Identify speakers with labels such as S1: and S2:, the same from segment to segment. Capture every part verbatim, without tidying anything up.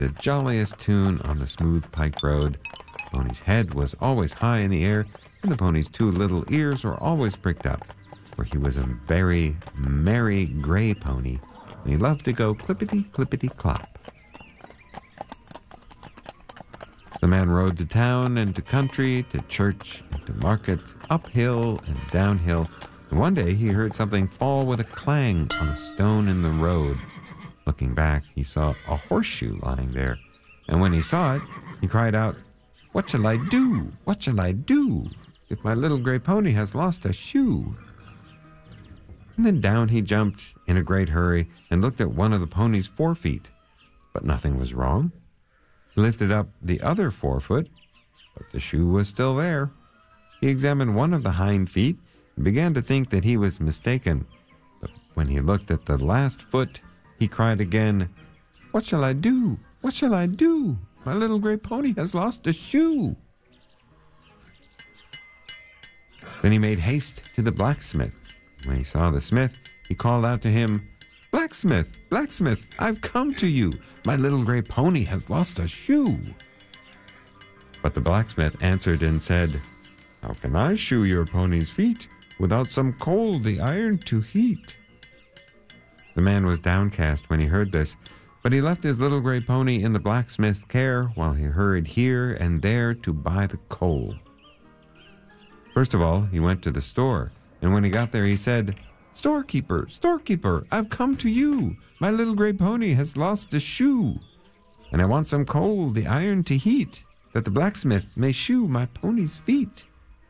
S1: the jolliest tune on the smooth pike road. The pony's head was always high in the air, and the pony's two little ears were always pricked up, for he was a very merry gray pony, and he loved to go clippity-clippity-clop. The man rode to town and to country, to church and to market, uphill and downhill, and one day he heard something fall with a clang on a stone in the road. Looking back, he saw a horseshoe lying there, and when he saw it, he cried out, "What shall I do? What shall I do? If my little gray pony has lost a shoe." And then down he jumped in a great hurry and looked at one of the pony's forefeet, but nothing was wrong. He lifted up the other forefoot, but the shoe was still there. He examined one of the hind feet and began to think that he was mistaken, but when he looked at the last foot, he cried again, "What shall I do? What shall I do? My little gray pony has lost a shoe." Then he made haste to the blacksmith. When he saw the smith, he called out to him, "Blacksmith, blacksmith, I've come to you. My little gray pony has lost a shoe." But the blacksmith answered and said, "How can I shoe your pony's feet without some coal the iron to heat?" The man was downcast when he heard this, but he left his little gray pony in the blacksmith's care while he hurried here and there to buy the coal. First of all, he went to the store, and when he got there he said, "Storekeeper, storekeeper, I've come to you. My little gray pony has lost a shoe, and I want some coal the iron to heat, that the blacksmith may shoe my pony's feet."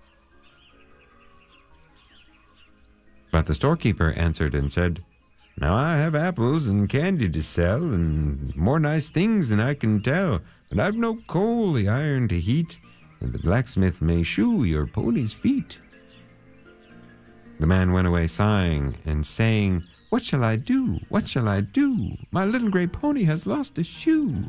S1: But the storekeeper answered and said, "Now I have apples and candy to sell, and more nice things than I can tell, but I've no coal the iron to heat, that the blacksmith may shoe your pony's feet." The man went away sighing and saying, "What shall I do? What shall I do? My little gray pony has lost a shoe."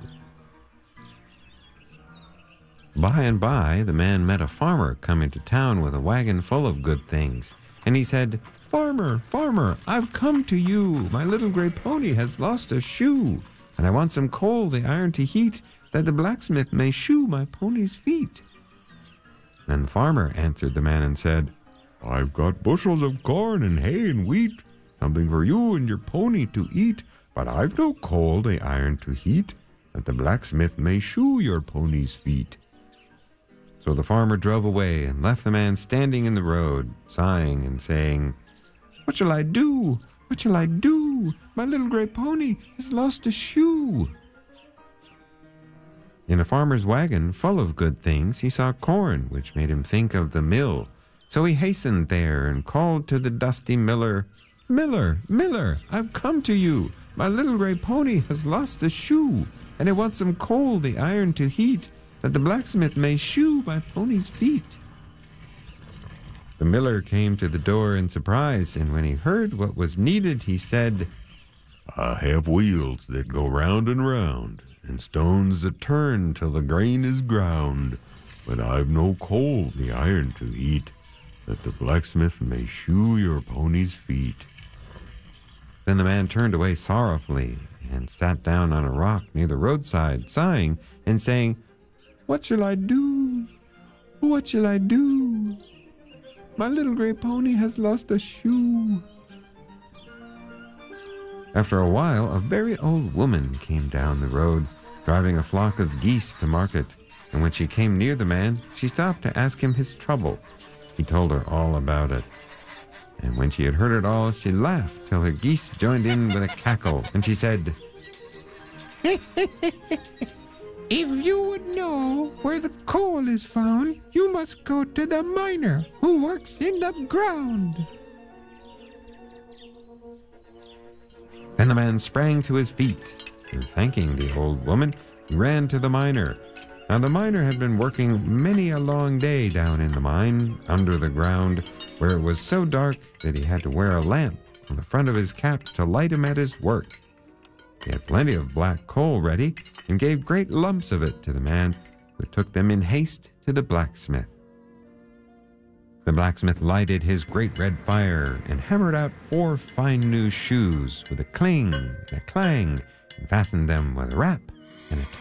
S1: By and by, the man met a farmer coming to town with a wagon full of good things, and he said, "Farmer, farmer, I've come to you. My little gray pony has lost a shoe, and I want some coal the iron to heat, that the blacksmith may shoe my pony's feet." Then the farmer answered the man and said, "I've got bushels of corn and hay and wheat, something for you and your pony to eat, but I've no coal the iron to heat, that the blacksmith may shoe your pony's feet." So the farmer drove away and left the man standing in the road, sighing and saying, "What shall I do? What shall I do? My little gray pony has lost a shoe." In a farmer's wagon full of good things, he saw corn, which made him think of the mill. So he hastened there and called to the dusty miller, "Miller, miller, I've come to you. My little gray pony has lost a shoe, and I want some coal the iron to heat, that the blacksmith may shoe my pony's feet." The miller came to the door in surprise, and when he heard what was needed, he said, "I have wheels that go round and round, and stones that turn till the grain is ground, but I've no coal the iron to heat, that the blacksmith may shoe your pony's feet." Then the man turned away sorrowfully and sat down on a rock near the roadside, sighing and saying, "What shall I do? What shall I do? My little gray pony has lost a shoe." After a while, a very old woman came down the road, driving a flock of geese to market, and when she came near the man, she stopped to ask him his trouble. He told her all about it. And when she had heard it all, she laughed till her geese joined in with a cackle, and she said, "If you would know where the coal is found, you must go to the miner who works in the ground." Then the man sprang to his feet, and thanking the old woman, he ran to the miner. Now the miner had been working many a long day down in the mine, under the ground, where it was so dark that he had to wear a lamp on the front of his cap to light him at his work. He had plenty of black coal ready, and gave great lumps of it to the man, who took them in haste to the blacksmith. The blacksmith lighted his great red fire, and hammered out four fine new shoes with a cling and a clang, and fastened them with a rap and a